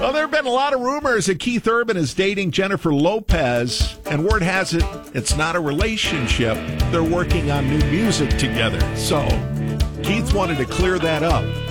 Well, there have been a lot of rumors that Keith Urban is dating Jennifer Lopez, and word has it, it's not a relationship. They're working on new music together. So, Keith wanted to clear that up.